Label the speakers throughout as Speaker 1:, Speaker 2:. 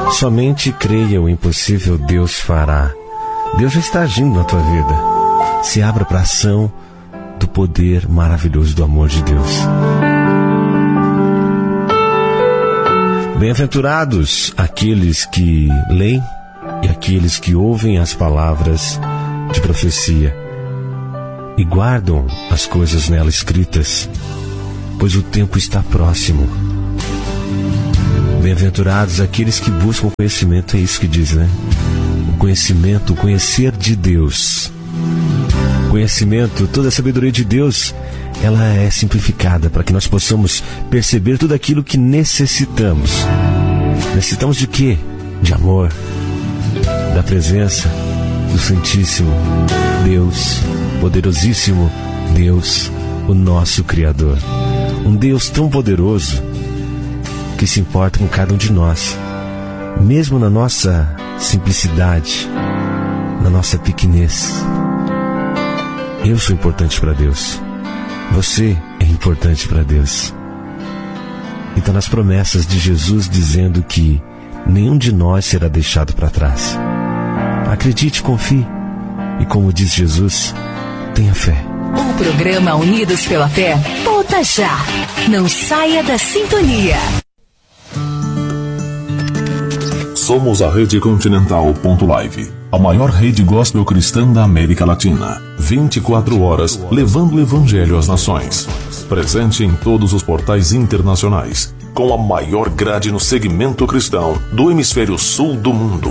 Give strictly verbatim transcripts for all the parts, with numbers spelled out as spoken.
Speaker 1: Somente creia, o impossível Deus fará. Deus já está agindo na tua vida. Se abra para a ação do poder maravilhoso do amor de Deus. Bem-aventurados aqueles que leem e aqueles que ouvem as palavras de profecia e guardam as coisas nela escritas, pois o tempo está próximo. Bem-aventurados aqueles que buscam conhecimento, é isso que diz, né? O conhecimento, o conhecer de Deus. Conhecimento, toda a sabedoria de Deus, ela é simplificada para que nós possamos perceber tudo aquilo que necessitamos. Necessitamos de quê? De amor, da presença do Santíssimo Deus, poderosíssimo Deus, o nosso Criador. Um Deus tão poderoso que se importa com cada um de nós, mesmo na nossa simplicidade, na nossa pequenez. Eu sou importante para Deus. Você é importante para Deus. Então, nas promessas de Jesus dizendo que nenhum de nós será deixado para trás. Acredite, confie e, como diz Jesus, tenha fé.
Speaker 2: O programa Unidos pela Fé volta já. Não saia da sintonia.
Speaker 3: Somos a Rede Continental ponto live, a maior rede gospel cristã da América Latina. vinte e quatro horas levando o Evangelho às nações. Presente em todos os portais internacionais, com a maior grade no segmento cristão do hemisfério sul do mundo.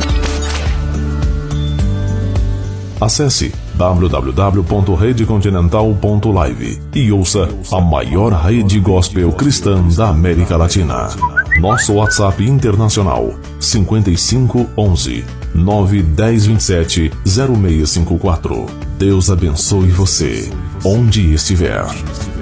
Speaker 3: Acesse w w w ponto rede continental ponto live e ouça a maior rede gospel cristã da América Latina. Nosso WhatsApp internacional cinco cinco um um nove um zero dois sete zero seis cinco quatro. Deus abençoe você, onde estiver.